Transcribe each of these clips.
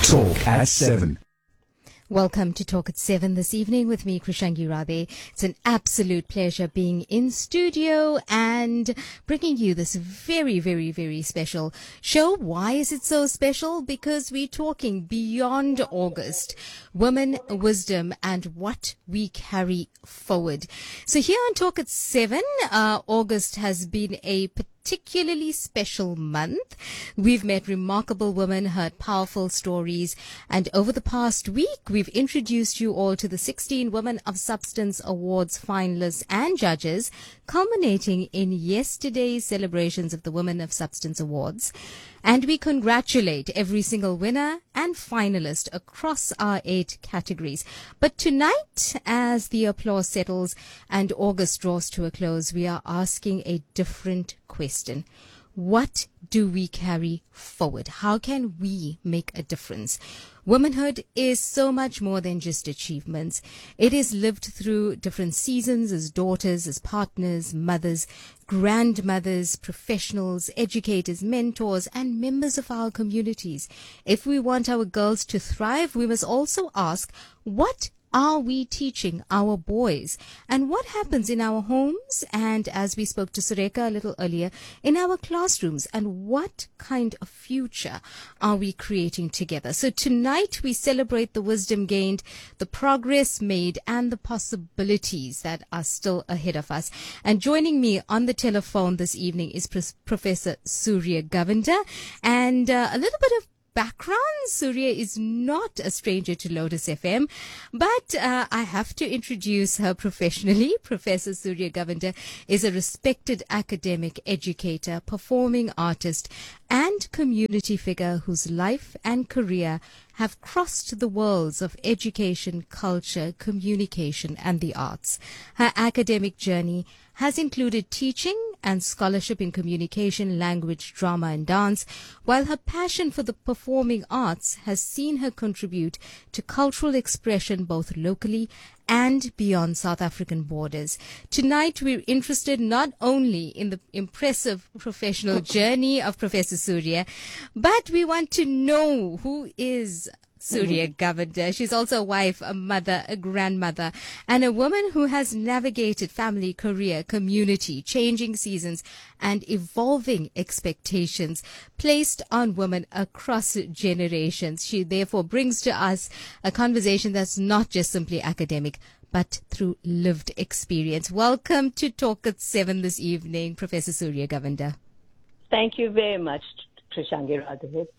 Talk at 7. Welcome to Talk at 7 this evening with me, Krishangi Radhe. It's an absolute pleasure being in studio and bringing you this very, very, very special show. Why is it so special? Because we're talking beyond August, women, wisdom, and what we carry forward. So here on Talk at 7, August has been a particularly special month. We've met remarkable women, heard powerful stories, and over the past week, we've introduced you all to the 16 Women of Substance Awards finalists and judges, culminating in yesterday's celebrations of the Women of Substance Awards. And we congratulate every single winner and finalist across our 8 categories. But tonight, as the applause settles and August draws to a close, we are asking a different question. What do we carry forward? How can we make a difference? Womanhood is so much more than just achievements. It is lived through different seasons as daughters, as partners, mothers, grandmothers, professionals, educators, mentors, and members of our communities. If we want our girls to thrive, we must also ask, what are we teaching our boys? And what happens in our homes? And as we spoke to Sureka a little earlier, in our classrooms? And what kind of future are we creating together? So tonight we celebrate the wisdom gained, the progress made, and the possibilities that are still ahead of us. And joining me on the telephone this evening is Professor Surya Govender. And a little bit of background. Surya is not a stranger to Lotus FM, but I have to introduce her professionally. Professor Surya Govender is a respected academic, educator, performing artist, and community figure whose life and career have crossed the worlds of education, culture, communication, and the arts. Her academic journey has included teaching and scholarship in communication, language, drama, and dance, while her passion for the performing arts has seen her contribute to cultural expression both locally and beyond South African borders. Tonight, we're interested not only in the impressive professional journey of Professor Surya, but we want to know who is Surya Govender. She's also a wife, a mother, a grandmother, and a woman who has navigated family, career, community, changing seasons, and evolving expectations placed on women across generations. She therefore brings to us a conversation that's not just simply academic, but through lived experience. Welcome to Talk at 7 this evening, Professor Surya Govender. Thank you very much, Krishangi Radhe.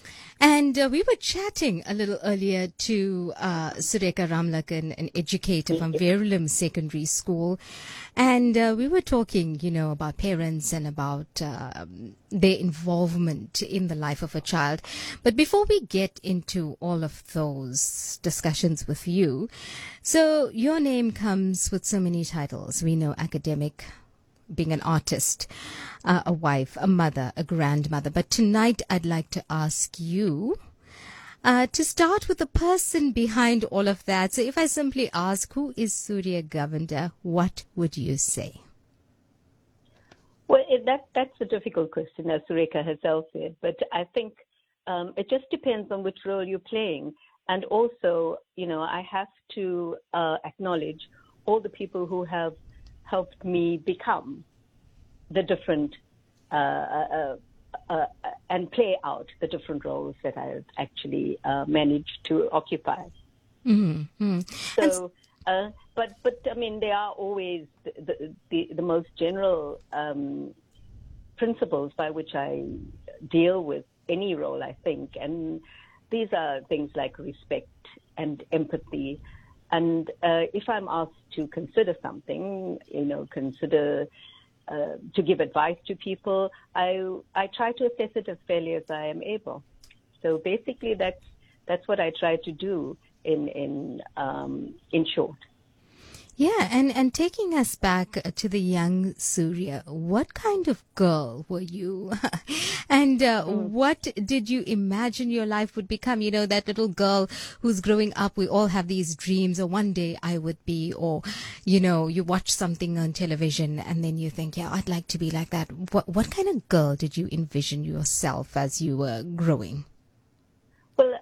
And we were chatting a little earlier to Sureka Ramlakan, an educator from Verulam Secondary School. And we were talking, about parents and about their involvement in the life of a child. But before we get into all of those discussions with you, so your name comes with so many titles. We know academic, being an artist, a wife, a mother, a grandmother. But tonight I'd like to ask you to start with the person behind all of that. So if I simply ask, who is Surya Govender, what would you say? Well, that's a difficult question, as Sureka herself said. But I think it just depends on which role you're playing. And also, I have to acknowledge all the people who have helped me become the different and play out the different roles that I've actually managed to occupy. Mm-hmm. So, but I mean, there are always the most general principles by which I deal with any role, I think, and these are things like respect and empathy. And if I'm asked to consider something, to give advice to people, I try to assess it as fairly as I am able. So basically, that's what I try to do in short. Yeah, and taking us back to the young Surya, what kind of girl were you? And what did you imagine your life would become? That little girl who's growing up, we all have these dreams, or one day I would be, or, you watch something on television and then you think, yeah, I'd like to be like that. What kind of girl did you envision yourself as you were growing? Well,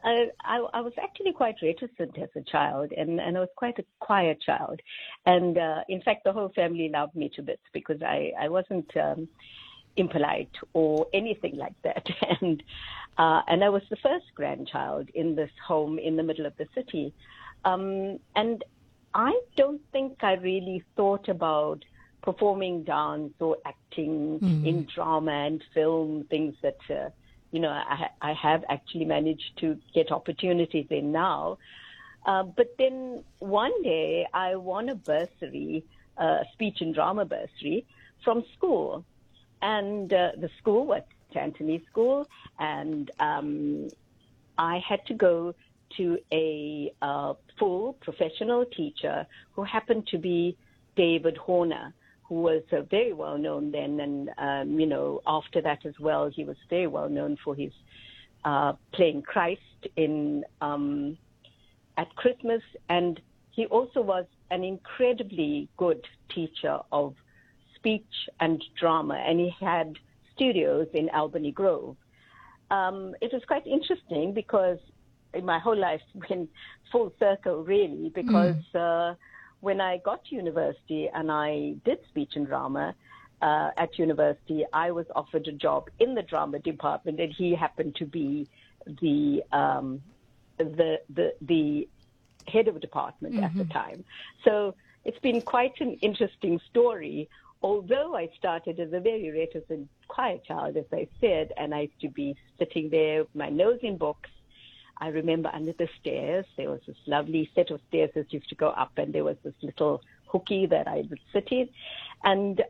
I was actually quite reticent as a child, and I was quite a quiet child. And in fact, the whole family loved me to bits because I wasn't impolite or anything like that. And I was the first grandchild in this home in the middle of the city. And I don't think I really thought about performing dance or acting in drama and film, things that, I have actually managed to get opportunities in now. But then one day I won a bursary, speech and drama bursary from school. And the school was Antony School, and I had to go to a full professional teacher who happened to be David Horner, who was very well known then, and after that as well, he was very well known for his playing Christ in at Christmas, and he also was an incredibly good teacher of speech and drama, and he had studios in Albany Grove. It was quite interesting because my whole life went full circle, really, because when I got to university and I did speech and drama at university, I was offered a job in the drama department, and he happened to be the head of a department at the time. So it's been quite an interesting story. Although I started as a very reticent, quiet child, as I said, and I used to be sitting there with my nose in books. I remember under the stairs, there was this lovely set of stairs that used to go up, and there was this little hooky that I would sit in. And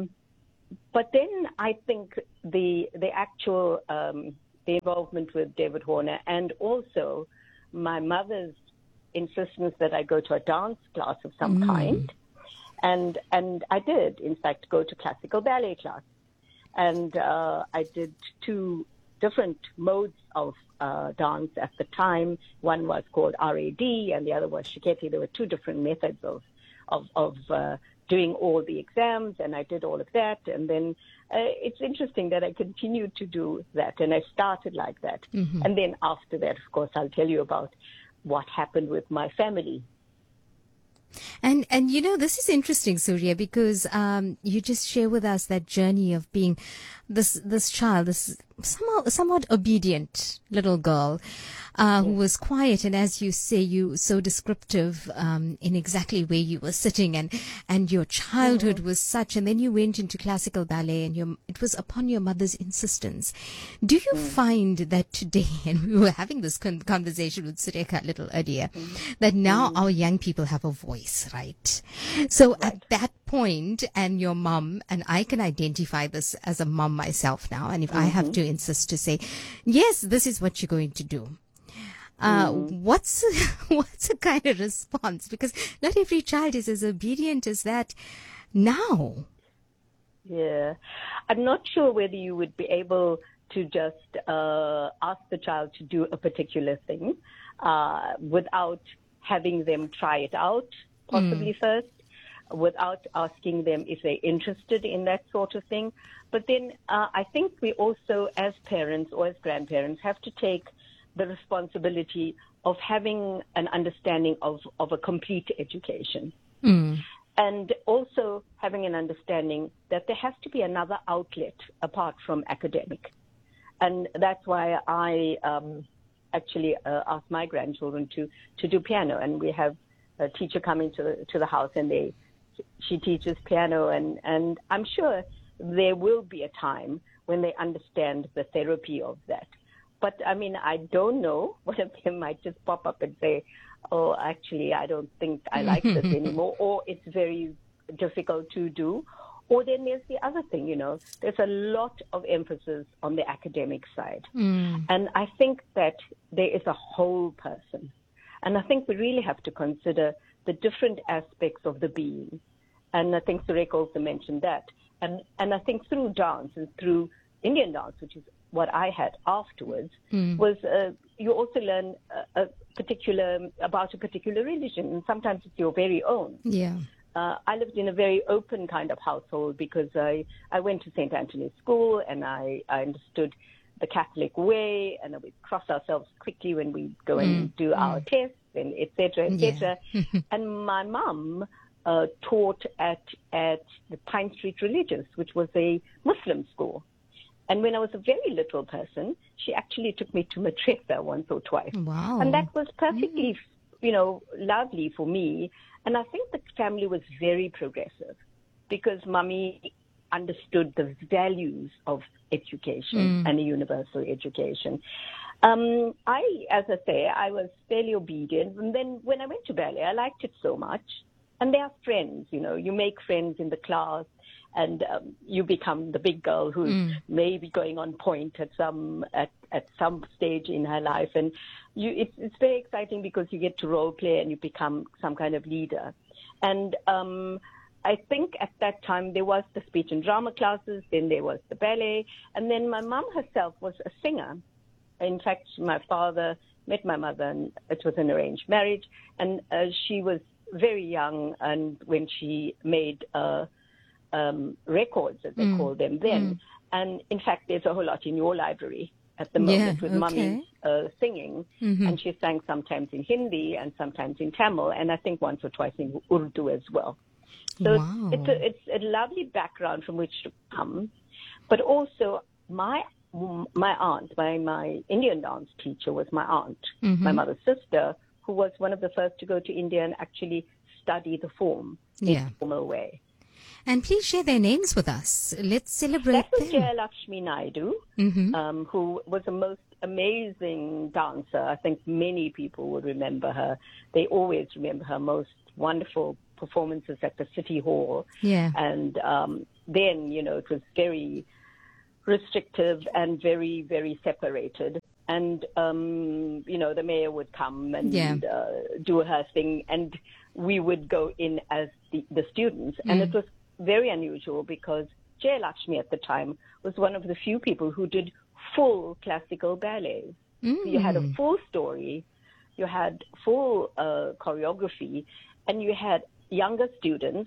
but then I think the actual the involvement with David Horner, and also my mother's insistence that I go to a dance class of some kind. And I did, in fact, go to classical ballet class. And I did two different modes of dance at the time. One was called RAD, and the other was Shiketi. There were two different methods of doing all the exams, and I did all of that. And then it's interesting that I continued to do that, and I started like that. And then after that, of course, I'll tell you about what happened with my family. And this is interesting, Surya, because you just share with us that journey of being this child, this somewhat obedient little girl who was quiet, and as you say, you so descriptive in exactly where you were sitting, and your childhood was such, and then you went into classical ballet, and it was upon your mother's insistence. Do you find that today, and we were having this conversation with Sureka a little earlier, that now our young people have a voice, right? So at that point, and your mom, and I can identify this as a mom myself now, and if I have to insist to say, yes, this is what you're going to do. What's a kind of response? Because not every child is as obedient as that now. Yeah. I'm not sure whether you would be able to just ask the child to do a particular thing without having them try it out, possibly first, without asking them if they're interested in that sort of thing. But then I think we also, as parents or as grandparents, have to take the responsibility of having an understanding of a complete education. And also having an understanding that there has to be another outlet apart from academic. And that's why I actually asked my grandchildren to do piano. And we have a teacher coming to the house, and she teaches piano. And I'm sure there will be a time when they understand the therapy of that. But, I mean, I don't know. One of them might just pop up and say, oh, actually, I don't think I like this anymore, or it's very difficult to do. Or then there's the other thing, there's a lot of emphasis on the academic side. And I think that there is a whole person. And I think we really have to consider the different aspects of the being. And I think Sureka also mentioned that. And I think through dance and through Indian dance, which is what I had afterwards, was you also learn about a particular religion, and sometimes it's your very own. Yeah. I lived in a very open kind of household because I went to St. Anthony's School, and I understood the Catholic way, and we'd cross ourselves quickly when we go and do our tests, and et cetera, et cetera. And my mum taught at the Pine Street Religious, which was a Muslim school. And when I was a very little person, she actually took me to madrasa once or twice. Wow. And that was perfectly, lovely for me. And I think the family was very progressive because Mummy understood the values of education and a universal education. As I say, I was fairly obedient. And then when I went to ballet, I liked it so much. And they are friends, you make friends in the class, and you become the big girl who's maybe going on point at some stage in her life. And it's very exciting because you get to role play and you become some kind of leader. And I think at that time there was the speech and drama classes, then there was the ballet, and then my mom herself was a singer. In fact, my father met my mother, and it was an arranged marriage, and she was very young, and when she made records, as they call them then. And in fact, there's a whole lot in your library at the moment with Mummy singing, and she sang sometimes in Hindi and sometimes in Tamil, and I think once or twice in Urdu as well. So it's a lovely background from which to come. But also my aunt, my Indian dance teacher was my aunt, my mother's sister, who was one of the first to go to India and actually study the form in a formal way. And please share their names with us. Let's celebrate them. That was them. Jayalakshmi Naidu, who was a most amazing dancer. I think many people would remember her. They always remember her most wonderful performances at the City Hall. Yeah. And then, it was very restrictive and very, very separated. And, the mayor would come and do her thing, and we would go in as the students. And it was very unusual because Jayalakshmi at the time was one of the few people who did full classical ballets. So you had a full story, you had full choreography, and you had younger students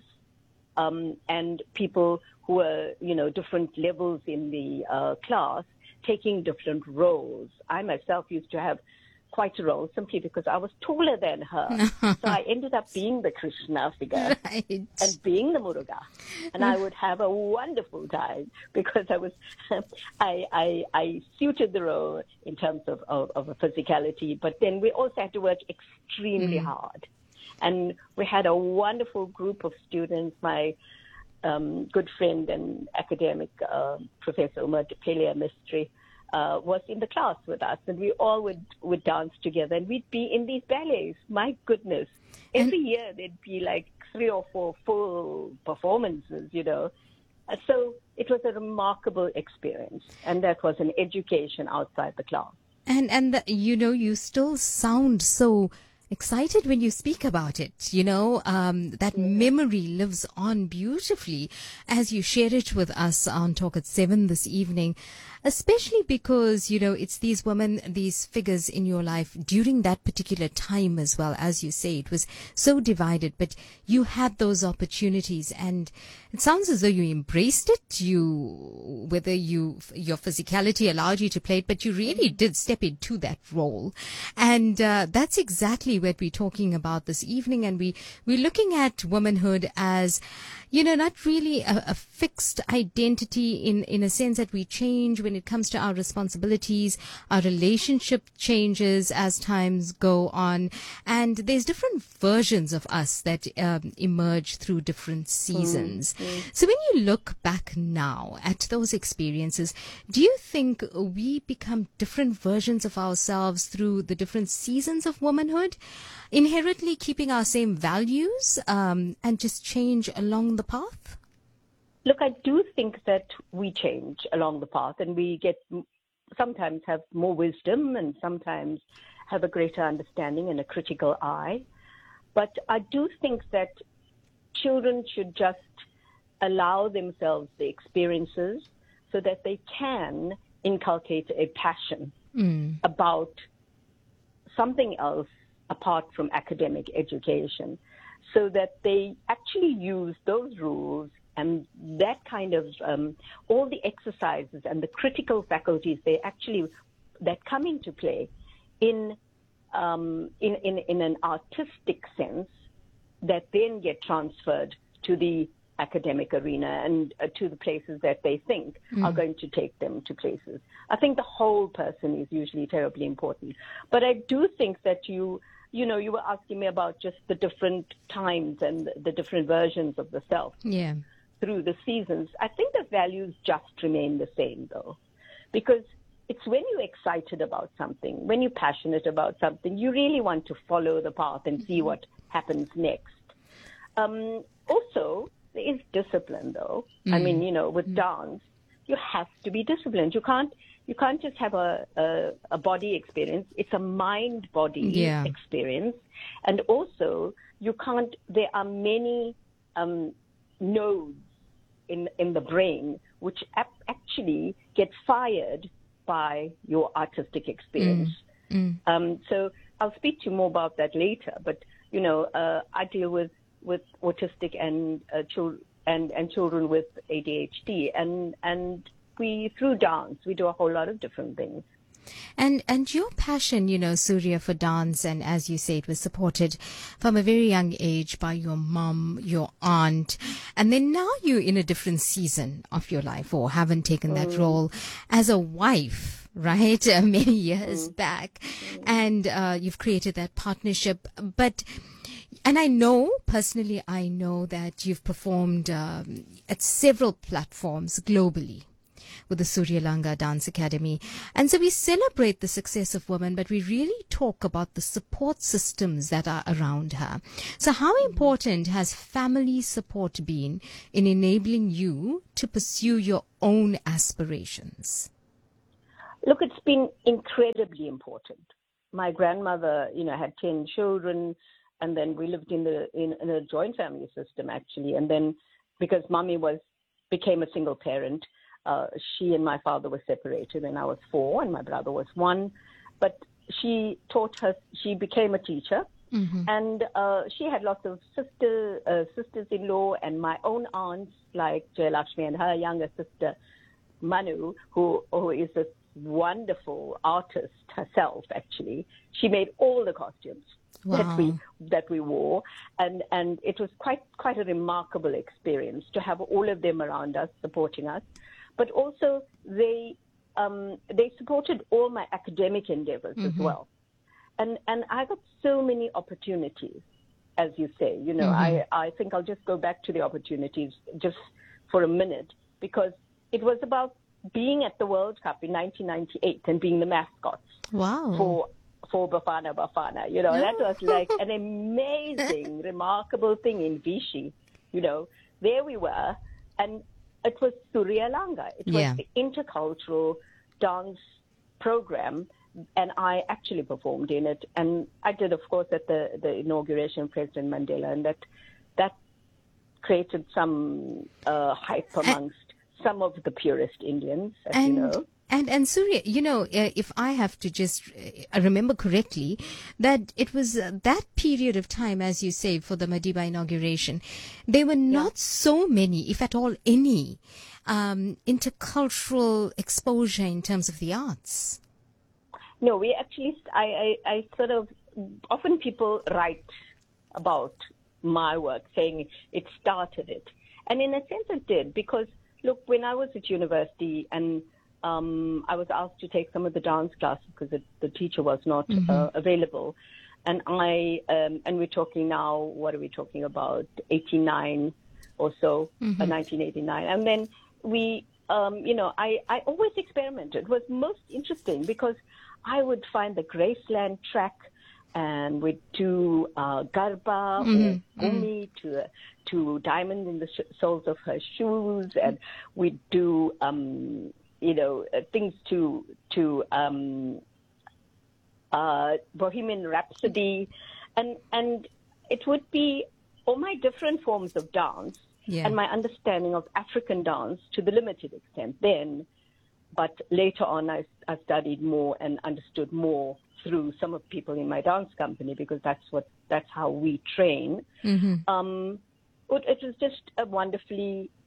and people who were, different levels in the class taking different roles. I myself used to have quite a role simply because I was taller than her. So I ended up being the Krishna figure and being the Muruga. And I would have a wonderful time because I suited the role in terms of a physicality, but then we also had to work extremely hard. And we had a wonderful group of students. My good friend and academic, Professor Umar Depelia Mistry, was in the class with us, and we all would dance together, and we'd be in these ballets. My goodness. Every year there'd be like 3 or 4 full performances, So it was a remarkable experience, and that was an education outside the class. And you still sound so excited when you speak about it. That memory lives on beautifully as you share it with us on Talk at 7 this evening, especially because, it's these women, these figures in your life during that particular time as well. As you say, it was so divided, but you had those opportunities, and it sounds as though you embraced it. Whether your physicality allowed you to play it, but you really did step into that role. And that's exactly what we're talking about this evening. And we're looking at womanhood as, not really a fixed identity in a sense that we change when it comes to our responsibilities. Our relationship changes as times go on. And there's different versions of us that emerge through different seasons. So when you look back now at those experiences, do you think we become different versions of ourselves through the different seasons of womanhood, inherently keeping our same values and just change along the path? Look, I do think that we change along the path, and we sometimes have more wisdom and sometimes have a greater understanding and a critical eye. But I do think that children should just allow themselves the experiences so that they can inculcate a passion about something else apart from academic education, so that they actually use those rules and that kind of all the exercises and the critical faculties that come into play in an artistic sense that then get transferred to the academic arena and to the places that they think are going to take them to places. I think the whole person is usually terribly important. But I do think that you were asking me about just the different times and the different versions of the self through the seasons. I think the values just remain the same, though, because it's when you're excited about something, when you're passionate about something, you really want to follow the path and see what happens next. Also, there is discipline, though. I mean, with dance, you have to be disciplined. You can't just have a body experience. It's a mind-body experience. And also, there are many nodes in the brain which actually get fired by your artistic experience. So I'll speak to you more about that later. But, I deal with autistic and children with ADHD. And we, through dance, we do a whole lot of different things. And your passion, Surya, for dance, and as you say, it was supported from a very young age by your mom, your aunt, and then now you're in a different season of your life, or haven't taken that role as a wife, right? Many years back, and you've created that partnership. And I know that you've performed at several platforms globally with the Surya Langa Dance Academy. And so we celebrate the success of women, but we really talk about the support systems that are around her. So how important has family support been in enabling you to pursue your own aspirations? Look, it's been incredibly important. My grandmother, had 10 children, and then we lived in a joint family system, actually. And then because mommy became a single parent, she and my father were separated when I was 4 and my brother was 1. But she became a teacher, and she had lots of sisters-in-law, and my own aunts like Jayalakshmi and her younger sister Manu, who is a wonderful artist herself. Actually, she made all the costumes that we wore, and it was quite a remarkable experience to have all of them around us supporting us. But also they supported all my academic endeavors as well. And I got so many opportunities, as you say. I think I'll just go back to the opportunities just for a minute, because it was about being at the World Cup in 1998 and being the mascot for Bafana Bafana. That was like an amazing, remarkable thing in Vichy. There we were, and it was Surya Langa. It was the intercultural dance program, and I actually performed in it. And I did, of course, at the inauguration of President Mandela, and that created some hype amongst some of the purest Indians, as you know. And Surya, if I have to just remember correctly, that it was that period of time, as you say, for the Madiba inauguration, there were not so many, if at all any, intercultural exposure in terms of the arts. No, we actually, I sort of, often people write about my work saying it started it. And in a sense it did, because look, when I was at university and I was asked to take some of the dance classes because the teacher was not available. And and we're talking now, what are we talking about, 89 or so, 1989. And then I always experimented. It was most interesting because I would find the Graceland track and we'd do garba or gumi to diamond in the soles of her shoes, and we'd do things to Bohemian Rhapsody, and it would be all my different forms of dance and my understanding of African dance to the limited extent then. But later on, I studied more and understood more through some of people in my dance company, because that's how we train. It was just a wonderfully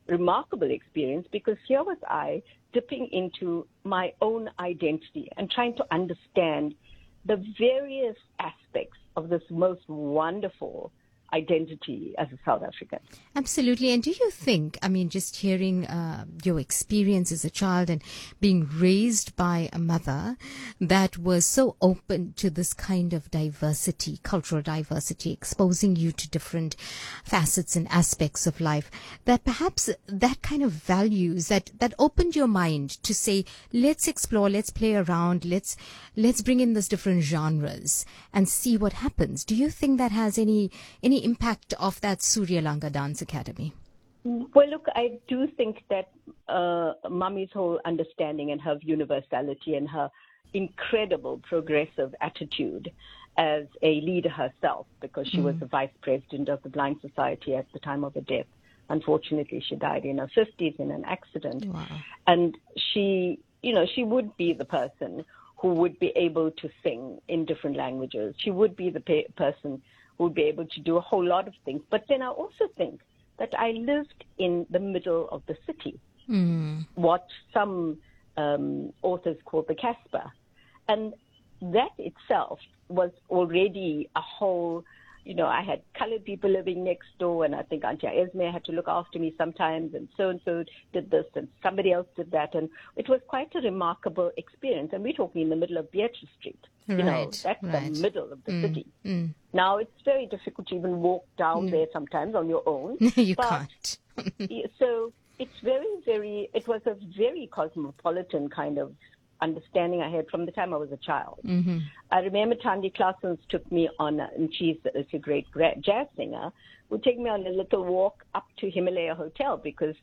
remarkable experience, because here was I dipping into my own identity and trying to understand the various aspects of this most wonderful identity as a South African. Absolutely. And do you think, I mean, just hearing your experience as a child and being raised by a mother that was so open to this kind of diversity, cultural diversity, exposing you to different facets and aspects of life, that perhaps that kind of values that opened your mind to say, let's explore, let's play around, let's bring in these different genres and see what happens. Do you think that has any impact of that Surya Langa Dance Academy? Well, look, I do think that Mummy's whole understanding and her universality and her incredible progressive attitude as a leader herself, because she was the vice president of the Blind Society at the time of her death. Unfortunately, she died in her 50s in an accident. Wow. And she would be the person who would be able to sing in different languages. She would be the person who would be able to do a whole lot of things. But then I also think that I lived in the middle of the city, what some authors call the Casbah. And that itself was already a whole, I had colored people living next door, and I think Auntie Esme had to look after me sometimes, and so did this, and somebody else did that. And it was quite a remarkable experience. And we're talking in the middle of Beatrice Street. That's the middle of the city. Now, it's very difficult to even walk down there sometimes on your own. You can't. So it was a very cosmopolitan kind of understanding I had from the time I was a child. I remember Thandi Claessens took me on, and she's a great jazz singer, would take me on a little walk up to Himalaya Hotel, because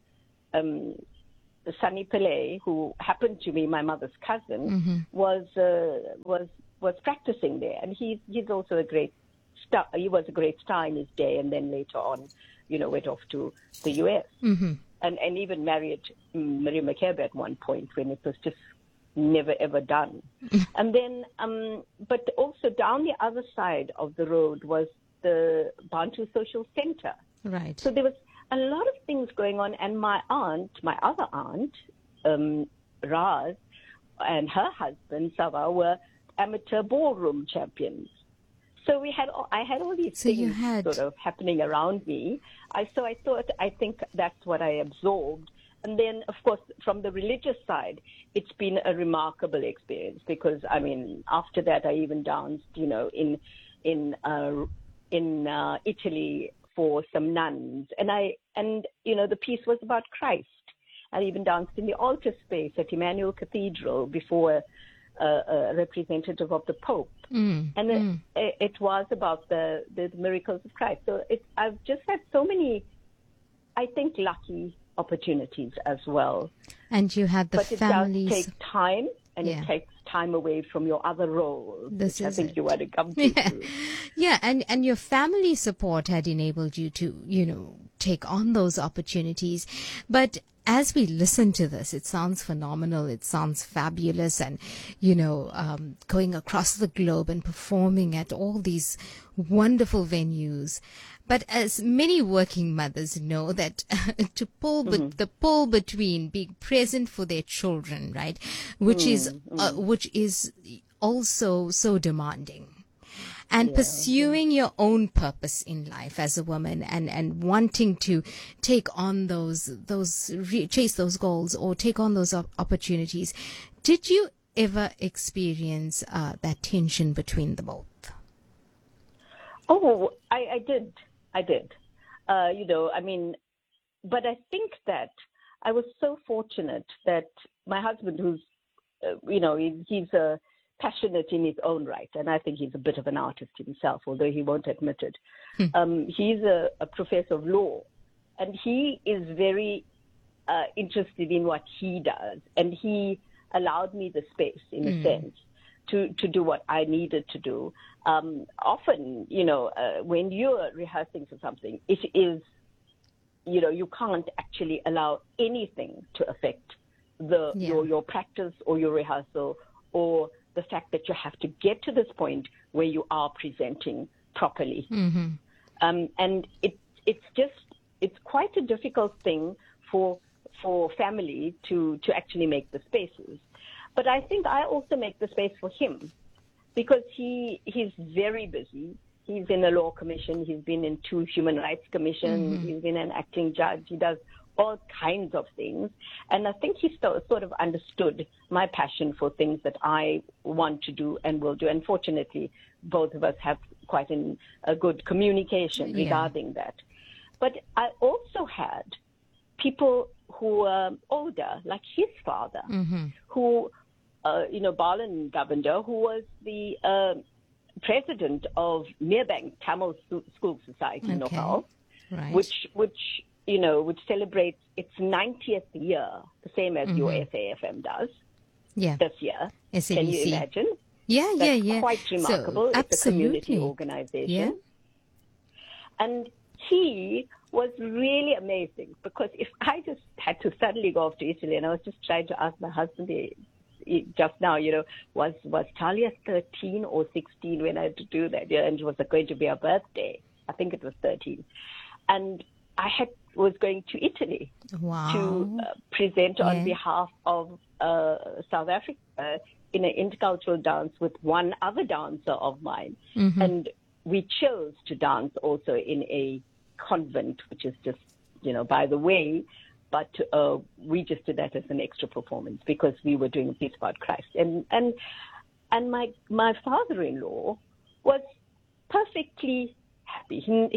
Sunny Pillay, who happened to be my mother's cousin, was practicing there, and he's also a great star. He was a great star in his day, and then later on, went off to the U.S. and even married Miriam Makeba at one point when it was just never ever done. And then, but also down the other side of the road was the Bantu Social Center. Right. So there was a lot of things going on, and my other aunt, Raz, and her husband Sava were amateur ballroom champions. So I had all these things sort of happening around me. I think that's what I absorbed. And then, of course, from the religious side, it's been a remarkable experience, because, after that, I even danced, in Italy for some nuns. And the piece was about Christ. I even danced in the altar space at Emmanuel Cathedral before a representative of the Pope. It was about the miracles of Christ. So I've just had so many, I think, lucky opportunities as well. And you had the families. But it does take time, and it takes time away from your other roles, which I think you want to come to. Yeah, and your family support had enabled you to, take on those opportunities. But as we listen to this, it sounds phenomenal. It sounds fabulous. And, going across the globe and performing at all these wonderful venues. But as many working mothers know, that to pull the pull between being present for their children, right, which is also so demanding, and pursuing your own purpose in life as a woman, and wanting to take on chase those goals or take on those opportunities. Did you ever experience that tension between the both? Oh, I did. But I think that I was so fortunate that my husband, who's, he's passionate in his own right, and I think he's a bit of an artist himself, although he won't admit it. He's a professor of law, and he is very interested in what he does, and he allowed me the space, in a sense, to do what I needed to do. Often, when you're rehearsing for something, it is, you can't actually allow anything to affect your practice or your rehearsal, or the fact that you have to get to this point where you are presenting properly. And it's quite a difficult thing for family to actually make the spaces. But I think I also make the space for him because he's very busy. He's in a law commission. He's been in 2 human rights commissions. He's been an acting judge. He does all kinds of things. And I think he sort of understood my passion for things that I want to do and will do. And fortunately, both of us have quite a good communication regarding that. But I also had people who were older, like his father, who, Balan Govender, who was the president of Meerbank Tamil School Society in Nepal, which celebrates its 90th year, the same as your SAFM does this year. SABC. Can you imagine? Yeah. Quite remarkable. So, it's a community organization. Yeah. And he was really amazing because if I just had to suddenly go off to Italy, and I was just trying to ask my husband just now, was Talia 13 or 16 when I had to do that? And it was going to be her birthday. I think it was 13. And I was going to Italy to present on behalf of South Africa in an intercultural dance with one other dancer of mine. And we chose to dance also in a convent, which is just, by the way, but we just did that as an extra performance because we were doing a piece about Christ. And my father-in-law was perfectly happy.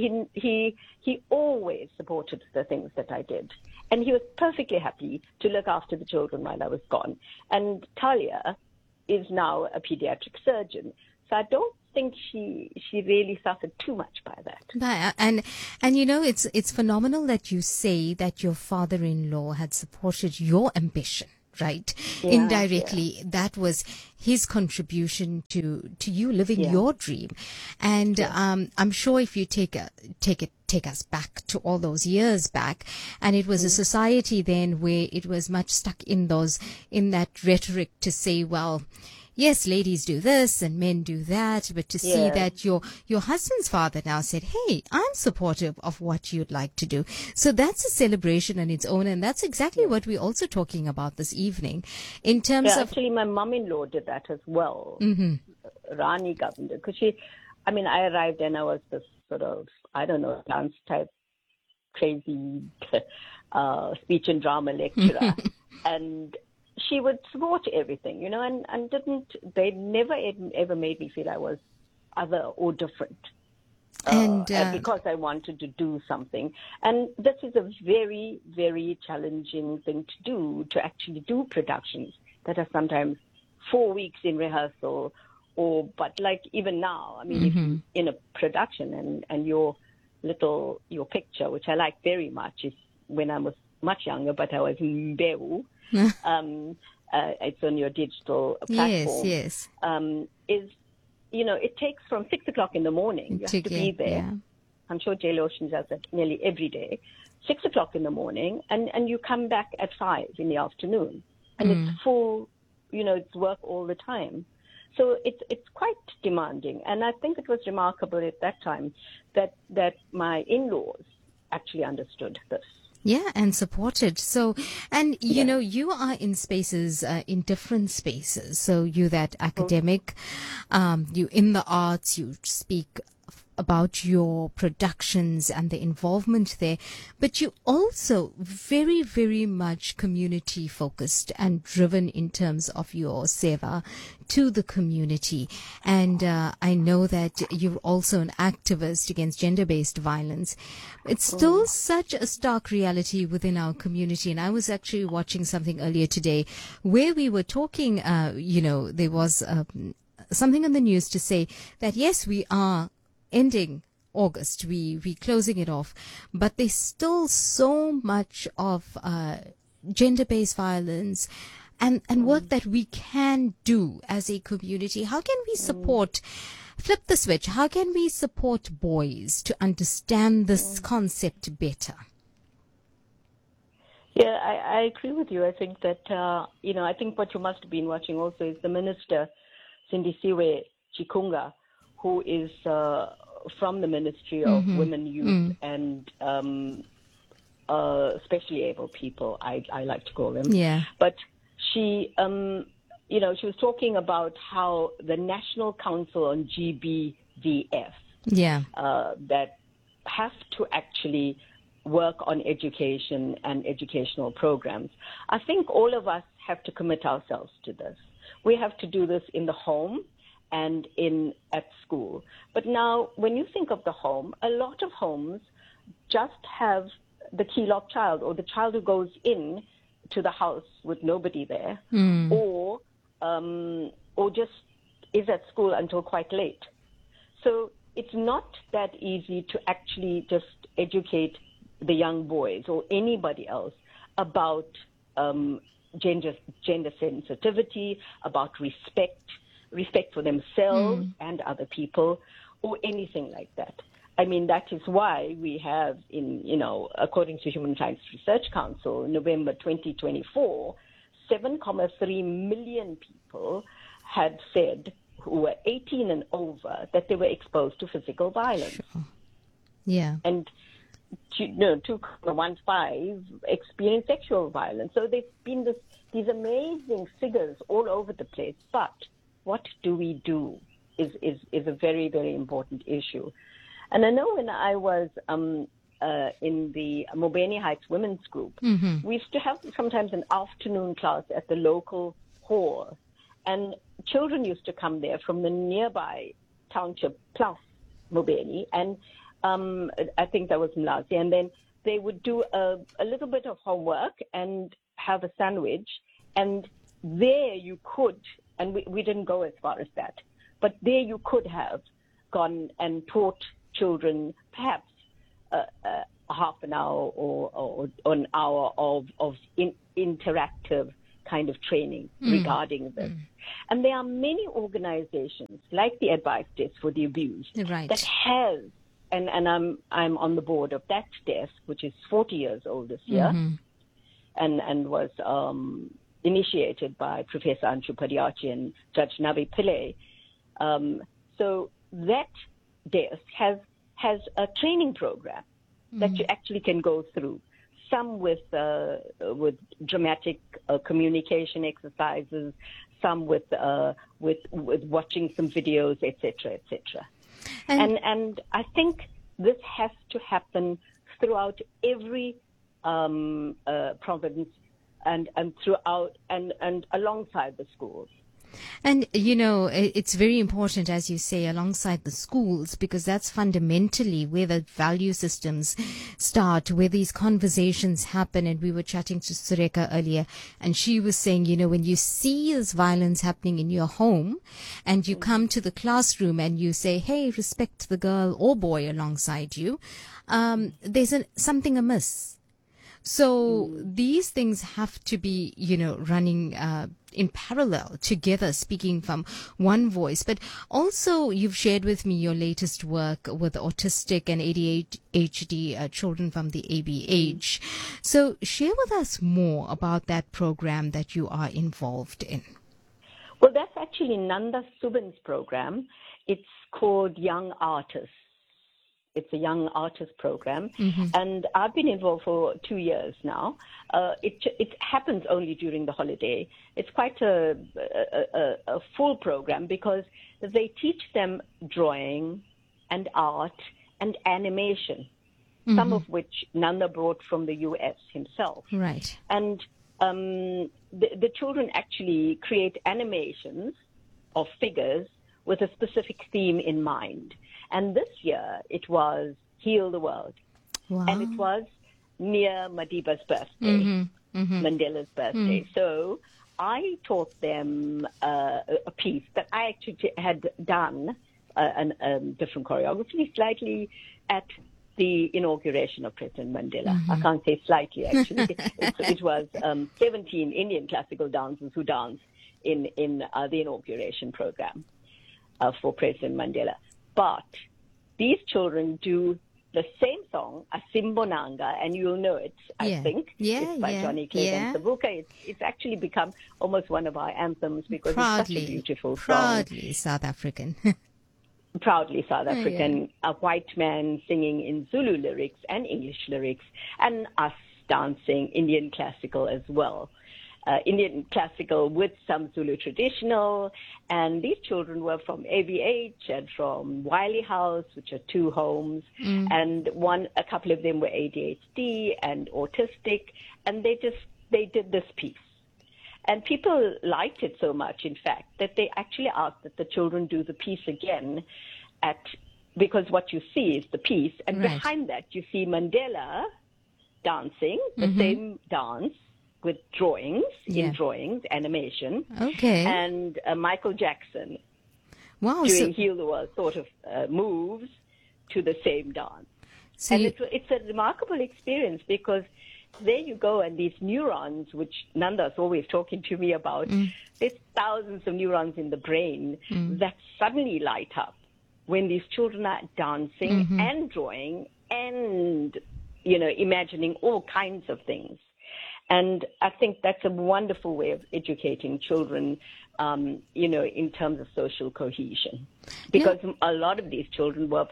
He always supported the things that I did. And he was perfectly happy to look after the children while I was gone. And Talia is now a pediatric surgeon. So I don't think she really suffered too much by that. And it's phenomenal that you say that your father-in-law had supported your ambition, right? Indirectly, that was his contribution to you living your dream. And I'm sure if you take us back to all those years back, and it was a society then where it was much stuck in that rhetoric to say, well, yes, ladies do this and men do that, but to see that your husband's father now said, hey, I'm supportive of what you'd like to do. So that's a celebration on its own, and that's exactly what we're also talking about this evening. In terms of... Actually, my mom-in-law did that as well, Rani Govender, because I arrived and I was this sort of, dance type crazy speech and drama lecturer. And she would support everything, and they never ever made me feel I was other or different. Because I wanted to do something. And this is a very, very challenging thing to do, to actually do productions that are sometimes 4 weeks in rehearsal, but like even now, if you're in a production and your picture, which I like very much, is when I was much younger, but I was Mbeu. It's on your digital platform. Yes. It takes from 6 o'clock in the morning. You have to be there. Yeah. I'm sure Jay Ocean does that nearly every day. 6 o'clock in the morning, and you come back at 5 in the afternoon, and it's full. It's work all the time. So it's quite demanding, and I think it was remarkable at that time that my in-laws actually understood this. Yeah, and supported. So, and you are in spaces, in different spaces. So you that academic, you in the arts, you speak about your productions and the involvement there, but you also very, very much community focused and driven in terms of your seva to the community. And I know that you're also an activist against gender-based violence. It's still such a stark reality within our community. And I was actually watching something earlier today where we were talking, there was something on the news to say that, yes, we are ending August, we closing it off, but there's still so much of gender-based violence and work that we can do as a community. How can we support, flip the switch, how can we support boys to understand this concept better? Yeah, I agree with you. I think that, I think what you must have been watching also is the Minister, Sindisiwe Chikunga, who is from the Ministry of Women, Youth and especially able people, I like to call them. Yeah. But she, she was talking about how the National Council on GBVF, that have to actually work on education and educational programs. I think all of us have to commit ourselves to this. We have to do this in the home and at school. But now, when you think of the home, a lot of homes just have the key lock child, or the child who goes in to the house with nobody there, or just is at school until quite late. So it's not that easy to actually just educate the young boys or anybody else about gender sensitivity, about respect for themselves and other people, or anything like that. I mean, that is why we have according to Human Rights Research Council, November 2024, 7.3 million people had said, who were 18 and over, that they were exposed to physical violence. Sure. Yeah. And 2.15 experienced sexual violence. So there's been these amazing figures all over the place. But what do we do is a very, very important issue. And I know when I was in the Mobeni Heights Women's Group, we used to have sometimes an afternoon class at the local hall. And children used to come there from the nearby township plus Mobeni. And I think that was Mlazi. And then they would do a little bit of homework and have a sandwich. And there you could, and we didn't go as far as that, but there you could have gone and taught children perhaps half an hour or an hour of interactive kind of training regarding this. And there are many organizations like the Advice Desk for the Abused that has, and I'm on the board of that desk, which is 40 years old this year, and was initiated by Professor Anshu Padiachi and Judge Navi Pillay. So that desk has a training program that you actually can go through. Some with dramatic communication exercises, some with watching some videos, etc., etc. And I think this has to happen throughout every province and throughout and alongside the schools. And, it's very important, as you say, alongside the schools, because that's fundamentally where the value systems start, where these conversations happen. And we were chatting to Sureka earlier, and she was saying, when you see this violence happening in your home and you come to the classroom and you say, hey, respect the girl or boy alongside you, there's something amiss. So these things have to be, running in parallel together, speaking from one voice. But also you've shared with me your latest work with autistic and ADHD children from the ABH. So share with us more about that program that you are involved in. Well, that's actually Nanda Subin's program. It's called Young Artists. It's a young artist program, and I've been involved for 2 years now. It happens only during the holiday. It's quite a full program because they teach them drawing and art and animation, some of which Nanda brought from the U.S. himself. Right. And the children actually create animations of figures with a specific theme in mind. And this year it was Heal the World. Wow. And it was near Madiba's birthday, Mandela's birthday. So I taught them a piece that I actually had done, a different choreography, slightly at the inauguration of President Mandela. I can't say slightly, actually. It was 17 Indian classical dancers who danced in the inauguration program for President Mandela. But these children do the same song, Asimbonanga, and you'll know it, I think. It's by Johnny Clegg and Savuka. It's actually become almost one of our anthems because it's such a beautiful song. Proudly South African. Proudly South African, a white man singing in Zulu lyrics and English lyrics, and us dancing, Indian classical as well. Indian classical with some Zulu traditional, and these children were from ABH and from Wiley House, which are 2 homes, and a couple of them were ADHD and autistic, and they did this piece. And people liked it so much, in fact, that they actually asked that the children do the piece again because what you see is the piece, and behind that you see Mandela dancing, the same dance, with drawings, animation. Okay. And Michael Jackson doing Heal the World sort of moves to the same dance. And it's a remarkable experience because there you go, and these neurons, which Nanda's always talking to me about, there's thousands of neurons in the brain that suddenly light up when these children are dancing and drawing and, imagining all kinds of things. And I think that's a wonderful way of educating children, in terms of social cohesion. Because a lot of these children were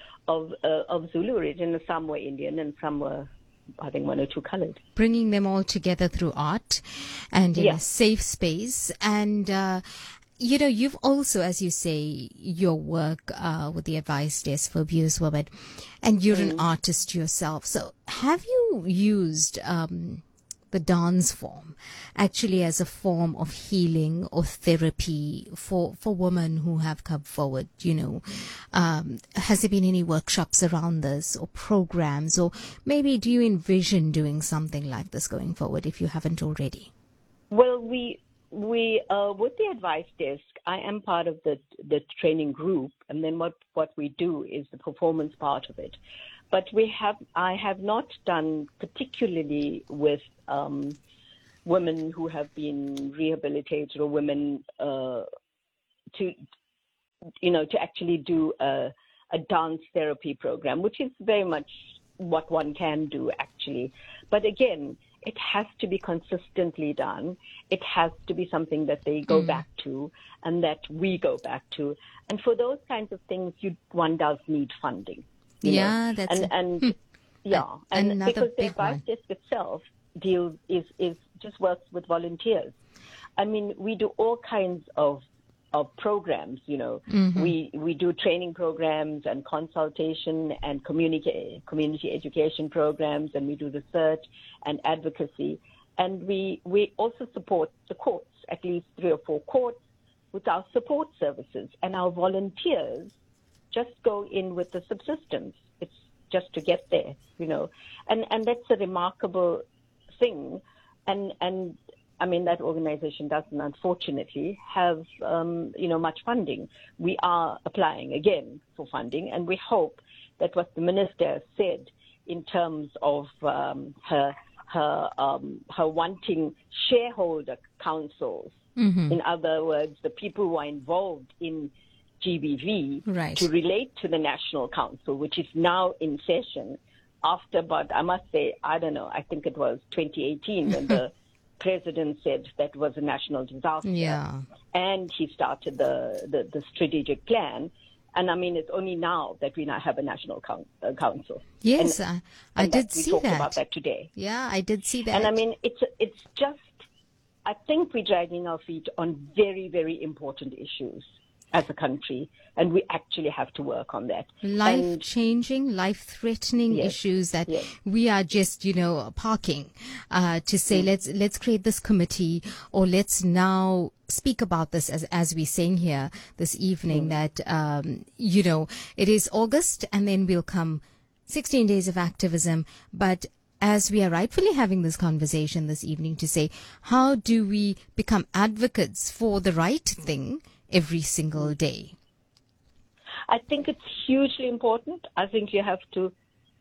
of Zulu origin, and some were Indian, and some were, I think, 1 or 2 colored. Bringing them all together through art and in a safe space. And, you've also, as you say, your work with the Advice Desk for Abused Women, and you're an artist yourself. So have you used the dance form actually as a form of healing or therapy for women who have come forward? Has there been any workshops around this or programs, or maybe do you envision doing something like this going forward if you haven't already? Well, we with the Advice Desk, I am part of the training group, and then what we do is the performance part of it. But I have not done particularly with women who have been rehabilitated, or women to actually do a dance therapy program, which is very much what one can do actually. But again, it has to be consistently done. It has to be something that they go back to and that we go back to. And for those kinds of things, one does need funding. Yeah, that's and because the Advice Desk itself just works with volunteers. I mean, we do all kinds of programs. We do training programs and consultation and community education programs, and we do research and advocacy, and we also support the courts, at least 3 or 4 courts, with our support services, and our volunteers just go in with the subsistence. It's just to get there, and that's a remarkable thing. And I mean, that organization doesn't, unfortunately, have, much funding. We are applying again for funding, and we hope that what the minister said in terms of her wanting shareholder councils, in other words, the people who are involved in GBV, to relate to the National Council, which is now in session after, but I must say, I don't know, I think it was 2018 when the president said that was a national disaster. Yeah. And he started the strategic plan. And I mean, it's only now that we now have a national council. Yes, I did see that. We talked about that today. Yeah, I did see that. And I mean, it's just, I think we're dragging our feet on very, very important issues as a country, and we actually have to work on that. Life-changing, life-threatening issues that we are just, parking to say, let's create this committee, or let's now speak about this as we're saying here this evening, that, it is August, and then we'll come 16 days of activism, but as we are rightfully having this conversation this evening to say, how do we become advocates for the right thing every single day? I think it's hugely important. I think you have to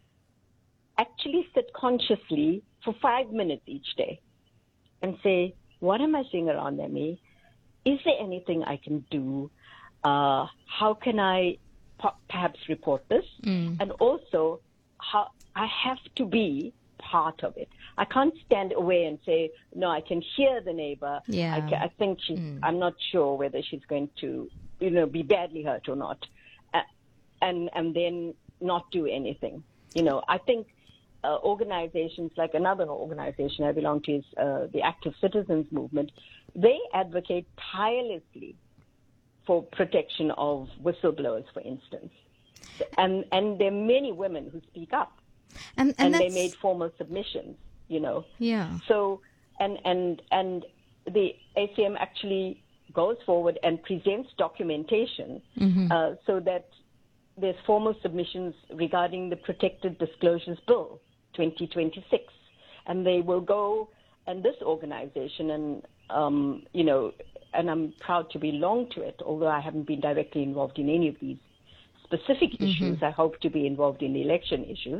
actually sit consciously for 5 minutes each day and say, what am I seeing around me? Is there anything I can do? How can I perhaps report this? And also, how I have to be part of it. I can't stand away and say, no, I can hear the neighbor. Yeah. I think I'm not sure whether she's going to, be badly hurt or not. And then not do anything. I think organizations like another organization I belong to is the Active Citizens Movement. They advocate tirelessly for protection of whistleblowers, for instance. And there are many women who speak up. And they made formal submissions, you know. Yeah. So, and the ACM actually goes forward and presents documentation so that there's formal submissions regarding the Protected Disclosures Bill 2026. And they will go, and this organization, and, you know, and I'm proud to belong to it, although I haven't been directly involved in any of these specific issues. I hope to be involved in the election issues.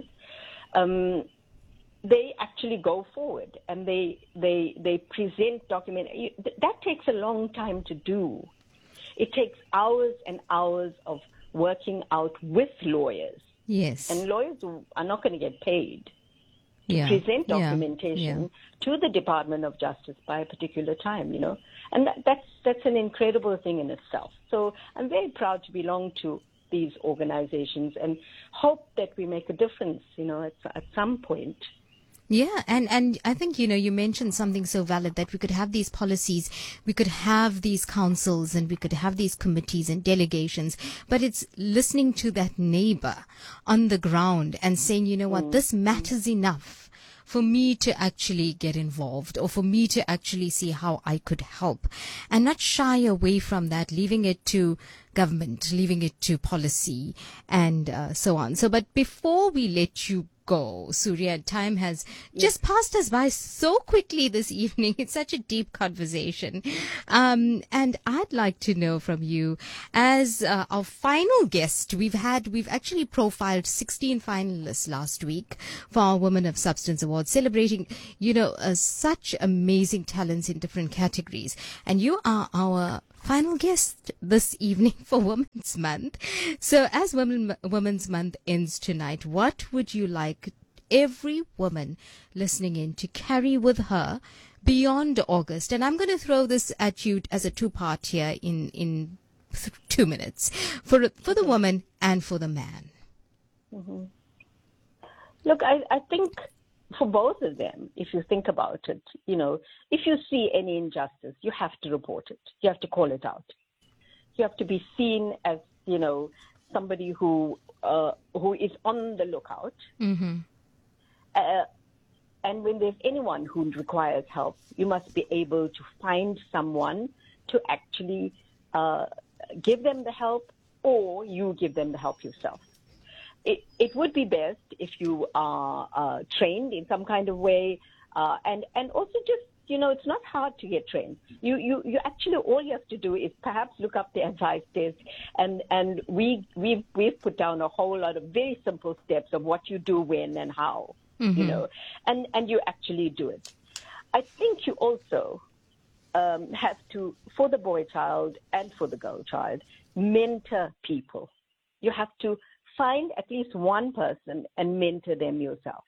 They actually go forward and they present document. That takes a long time to do. It takes hours and hours of working out with lawyers. Yes. And lawyers are not going to get paid to present documentation to the Department of Justice by a particular time, you know. And that's an incredible thing in itself. So I'm very proud to belong to these organizations and hope that we make a difference, you know, at some point. Yeah, and I think, you know, you mentioned something so valid that we could have these policies, we could have these councils, and we could have these committees and delegations, but it's listening to that neighbor on the ground and saying, you know what, this matters enough for me to actually get involved, or for me to actually see how I could help, and not shy away from that, leaving it to government, leaving it to policy, and so on. So, but before we let you go, Surya, time has just passed us by so quickly this evening. It's such a deep conversation. And I'd like to know from you, as our final guest, we've actually profiled 16 finalists last week for our Women of Substance Awards, celebrating, you know, such amazing talents in different categories. And you are our final guest this evening for Women's Month. So as Women's Month ends tonight, what would you like every woman listening in to carry with her beyond August? And I'm going to throw this at you as a two-part here in 2 minutes, for the woman and for the man. Look, I think for both of them, if you think about it, you know, if you see any injustice, you have to report it. You have to call it out. You have to be seen as, you know, somebody who is on the lookout. And when there's anyone who requires help, you must be able to find someone to actually give them the help, or you give them the help yourself. It would be best if you are trained in some kind of way, and also just, you know, it's not hard to get trained. You actually, all you have to do is perhaps look up the advice desk, and we've put down a whole lot of very simple steps of what you do, when, and how, you know, and you actually do it. I think you also have to, for the boy child and for the girl child, mentor people. You have to find at least one person and mentor them yourself.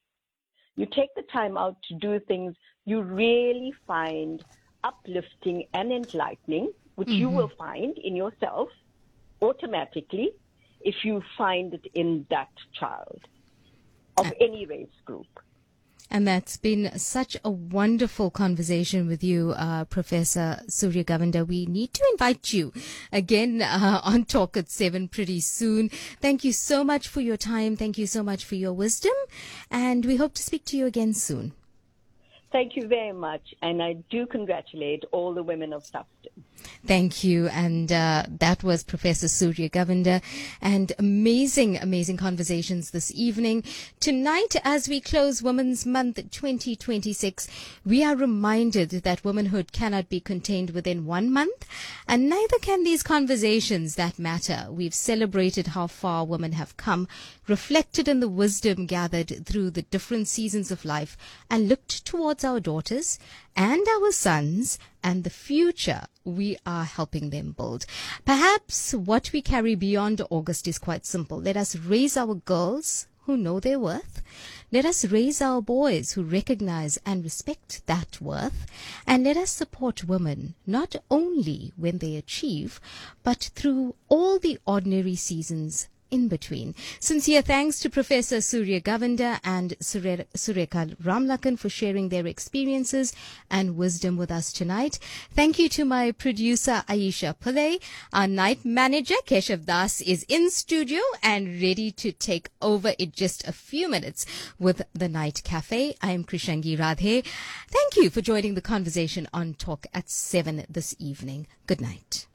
You take the time out to do things you really find uplifting and enlightening, which you will find in yourself automatically if you find it in that child of any race group. And that's been such a wonderful conversation with you, Professor Surya Govender. We need to invite you again on Talk at 7 pretty soon. Thank you so much for your time. Thank you so much for your wisdom. And we hope to speak to you again soon. Thank you very much. And I do congratulate all the women of substance. Thank you. And that was Professor Surya Govender. And amazing, amazing conversations this evening. Tonight, as we close Women's Month 2026, we are reminded that womanhood cannot be contained within 1 month, and neither can these conversations that matter. We've celebrated how far women have come, reflected in the wisdom gathered through the different seasons of life, and looked towards our daughters and our sons and the future we are helping them build. Perhaps what we carry beyond August is quite simple. Let us raise our girls who know their worth. Let us raise our boys who recognize and respect that worth. And let us support women not only when they achieve, but through all the ordinary seasons in between. Sincere thanks to Professor Surya Govender and Surekha Ramlakan for sharing their experiences and wisdom with us tonight. Thank you to my producer Aisha Pillay. Our night manager Keshav Das is in studio and ready to take over in just a few minutes with the Night Cafe. I am Krishangi Radhe. Thank you for joining the conversation on Talk at 7 this evening. Good night.